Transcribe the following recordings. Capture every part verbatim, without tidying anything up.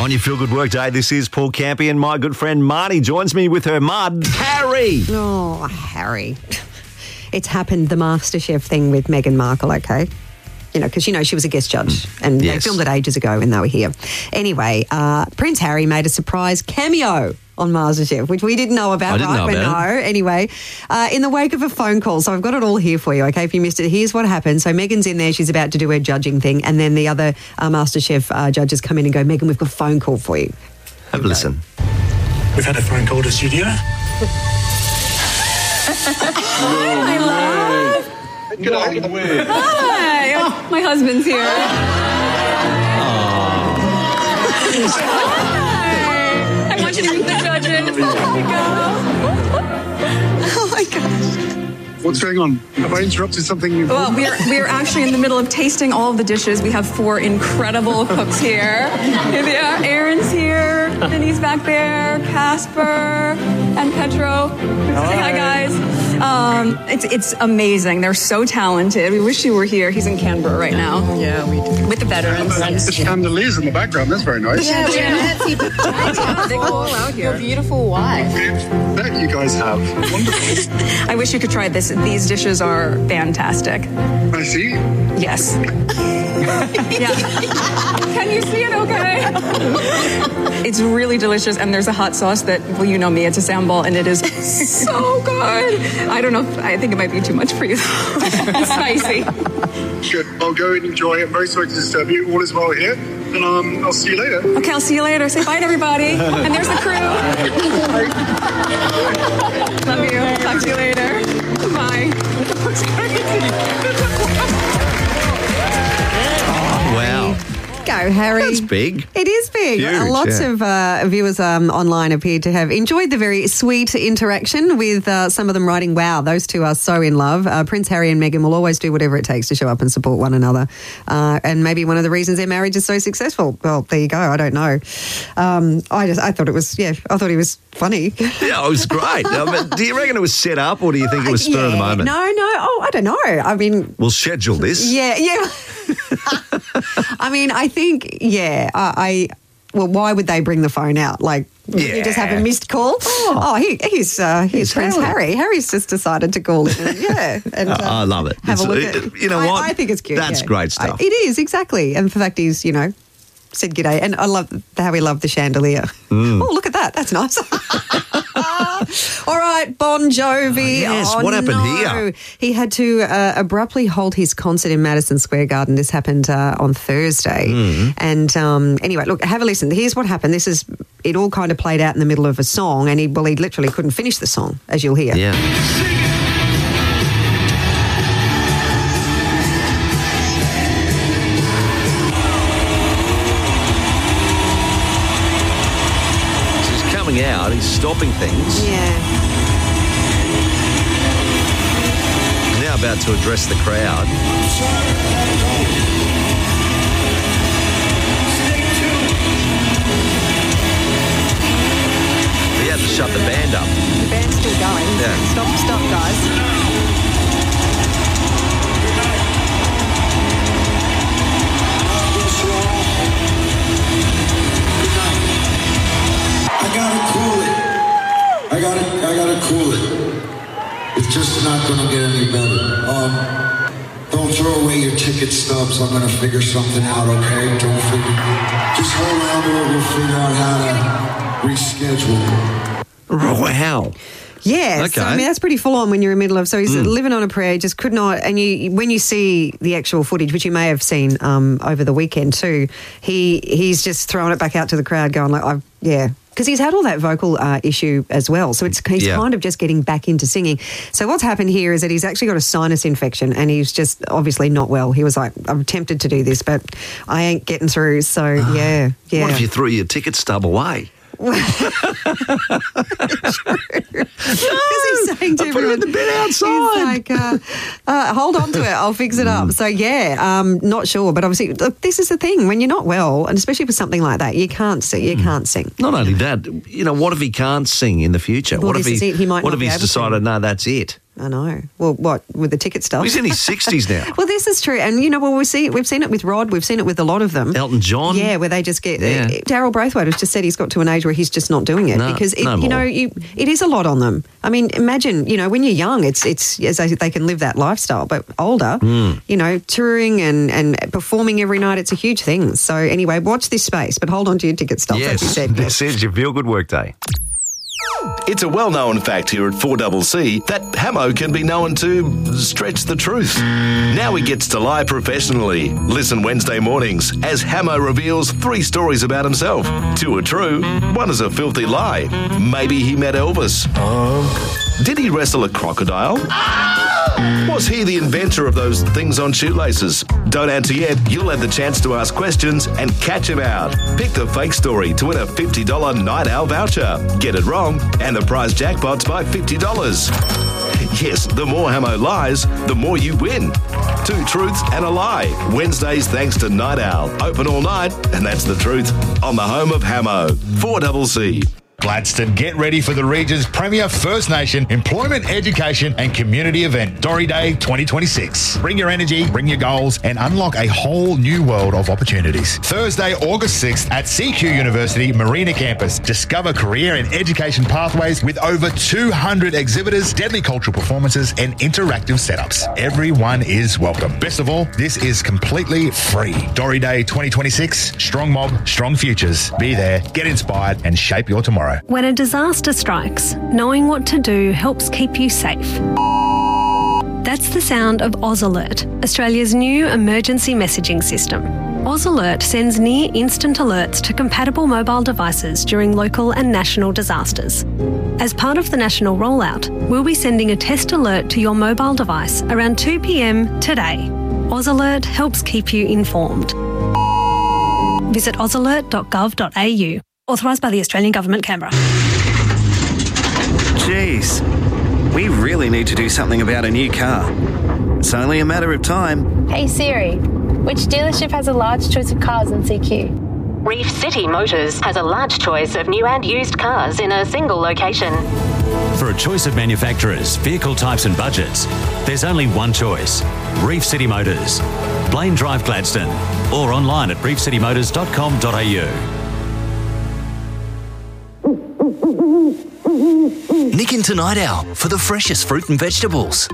On your Feel Good Work Day, this is Paul Campy and my good friend Marnie joins me with her mud, Harry. Oh, Harry. It's happened, the MasterChef thing with Meghan Markle, okay? You know, because, you know, she was a guest judge and Yes. they filmed it ages ago when they were here. Anyway, uh, Prince Harry made a surprise cameo on MasterChef, which we didn't know about, I didn't right? know But about no, anyway, uh, in the wake of a phone call. So I've got it all here for you, okay, if you missed it. Here's what happened. So Meghan's in there. She's about to do her judging thing. And then the other uh, MasterChef uh, judges come in and go, Meghan, we've got a phone call for you. Have a listen. We've had a phone call to studio. My love. Good day. Hi. My husband's here. Hi. I want you to meet the judges. Here we go. Oh, my gosh. What's going on? Have I interrupted something you've Well, we're we're actually in the middle of tasting all of the dishes. We have four incredible cooks here. Here they are. Aaron's here. Denise back there. Casper and Petro. Say hi, guys. Um, it's it's amazing. They're so talented. We wish you were here. He's in Canberra right now. Yeah, we do. With the veterans. The chandeliers in the background. That's very nice. Yeah, yeah. They're all out here. Your beautiful wife. That you guys have. Wonderful. I wish you could try this. These dishes are fantastic. I see. Yes. Yeah. Can you see it okay? It's really delicious, and there's a hot sauce that, well, you know me, it's a sambal, and it is so good. I don't know, if, I think it might be too much for you. It's spicy. Good. I'll go and enjoy. I'm very sorry to disturb you. All is well here. And um, I'll see you later. Okay, I'll see you later. Say bye to everybody. And there's the crew. Love you. Talk to you later. Bye. Wow. Go, Harry. That's big. It is big. Huge, Uh, Lots yeah. of uh, viewers um, online appeared to have enjoyed the very sweet interaction with uh, some of them writing, wow, those two are so in love. Uh, Prince Harry and Meghan will always do whatever it takes to show up and support one another. Uh, and maybe one of the reasons their marriage is so successful. Well, there you go. I don't know. Um, I just, I thought it was, yeah, I thought he was funny. Yeah, it was great. Now, but do you reckon it was set up or do you think it was spur of the Yeah. moment? No, no. Oh, I don't know. I mean, We'll schedule this. yeah, yeah. I mean, I think, yeah, I, I, well, why would they bring the phone out? Like, you just have a missed call? Oh, oh he, he's, uh, he's He's Prince Harry. Harry. Harry's just decided to call in. And, yeah. And, uh, I love it. Have a It's- look at it- you know I, what? I think it's cute. That's yeah. great stuff. I, it is, exactly. And the fact he's, you know, said g'day. And I love how he loved the chandelier. Mm. Oh, look at that. That's nice. All right, Bon Jovi. Oh, yes, Oh, what happened no. here? He had to uh, abruptly halt his concert in Madison Square Garden. This happened uh, on Thursday. Mm. And um, anyway, look, have a listen. Here's what happened. This is, it all kind of played out in the middle of a song, and he, well, he literally couldn't finish the song, as you'll hear. Yeah. So he's coming out, he's stopping things. Yeah. Now about to address the crowd. He had to shut the band up. The band's still going. Yeah. Stop, stop, guys. I gotta cool it. I gotta, I gotta cool it. It's just not gonna get any better. Um, don't throw away your ticket stubs. I'm gonna figure something out, okay? Don't figure. Just hold on to it. We'll figure out how to reschedule. Wow. Yeah, so, Okay. I mean that's pretty full on when you're in the middle of. So he's Mm. living on a prayer, he just could not. And you, when you see the actual footage, which you may have seen um, over the weekend too, he he's just throwing it back out to the crowd, going like, "I've yeah," because he's had all that vocal uh, issue as well. So it's he's Yeah. kind of just getting back into singing. So what's happened here is that he's actually got a sinus infection, and he's just obviously not well. He was like, "I'm tempted to do this, but I ain't getting through." So yeah, yeah. What if you threw your ticket stub away? Because he's saying to I put it in the bin outside. He's like, uh, uh, hold on to it, I'll fix it up. So, yeah, um, not sure. But obviously, look, this is the thing. When you're not well, and especially with something like that, you can't sing. You can't sing. Not only that, you know, what if he can't sing in the future? Well, what if this he, is it. He might what not if be he's able to. decided, no, that's it? I know. Well, what, with the ticket stuff? He's in his sixties now. Well, this is true. And, you know, well, we've seen, we've seen it with Rod. We've seen it with a lot of them. Elton John. Yeah, where they just get... Yeah. Uh, Daryl Braithwaite has just said he's got to an age where he's just not doing it No, because, it, no you know, more. you, it is a lot on them. I mean, imagine, you know, when you're young, it's, it's as they, they can live that lifestyle. But older, Mm. you know, touring and, and performing every night, it's a huge thing. So, anyway, watch this space, but hold on to your ticket stuff, as you Yes, said. this is your Feel Good Workday. It's a well-known fact here at four C C that Hamo can be known to stretch the truth. Now he gets to lie professionally. Listen Wednesday mornings as Hamo reveals three stories about himself. Two are true, one is a filthy lie. Maybe he met Elvis. Did he wrestle a crocodile? Was he the inventor of those things on shoelaces? Don't answer yet. You'll have the chance to ask questions and catch him out. Pick the fake story to win a fifty dollars Night Owl voucher. Get it wrong, and the prize jackpot's by fifty dollars. Yes, the more Hamo lies, the more you win. Two truths and a lie. Wednesdays thanks to Night Owl. Open all night, and that's the truth. On the home of Hamo. four C C. Gladstone, get ready for the region's premier First Nation employment, education and community event, Dory Day twenty twenty-six. Bring your energy, bring your goals and unlock a whole new world of opportunities. Thursday, August sixth at C Q University Marina Campus. Discover career and education pathways with over two hundred exhibitors, deadly cultural performances and interactive setups. Everyone is welcome. Best of all, this is completely free. Dory Day twenty twenty-six, strong mob, strong futures. Be there, get inspired and shape your tomorrow. When a disaster strikes, knowing what to do helps keep you safe. That's the sound of Oz Alert, Australia's new emergency messaging system. Oz Alert sends near instant alerts to compatible mobile devices during local and national disasters. As part of the national rollout, we'll be sending a test alert to your mobile device around two p.m. today. Oz Alert helps keep you informed. Visit oz alert dot gov dot a u. Authorised by the Australian Government, Canberra. Jeez, we really need to do something about a new car. It's only a matter of time. Hey Siri, which dealership has a large choice of cars in C Q? Reef City Motors has a large choice of new and used cars in a single location. For a choice of manufacturers, vehicle types and budgets, there's only one choice. Reef City Motors. Blaine Drive, Gladstone. Or online at reef city motors dot com dot a u. Nick into Night Owl for the freshest fruit and vegetables.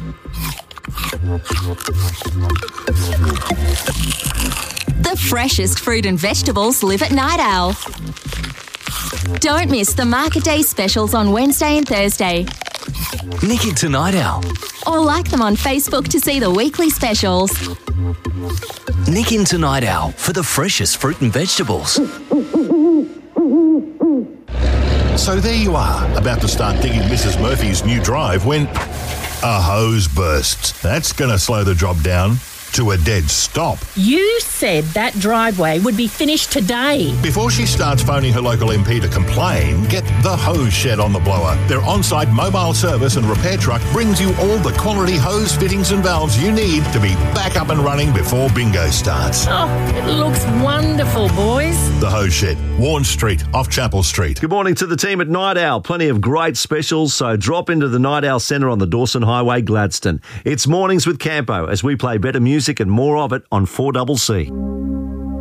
The freshest fruit and vegetables live at Night Owl. Don't miss the Market Day specials on Wednesday and Thursday. Nick into Night Owl. Or like them on Facebook to see the weekly specials. Nick into Night Owl for the freshest fruit and vegetables. So there you are, about to start digging Missus Murphy's new drive when a hose bursts. That's going to slow the job down to a dead stop. You said that driveway would be finished today. Before she starts phoning her local M P to complain, get the Hose Shed on the blower. Their on-site mobile service and repair truck brings you all the quality hose fittings and valves you need to be back up and running before bingo starts. Oh, it looks wonderful, boys. The Hose Shed, Warren Street, off Chapel Street. Good morning to the team at Night Owl. Plenty of great specials, so drop into the Night Owl Centre on the Dawson Highway, Gladstone. It's Mornings with Campo as we play better music and more of it on four C C.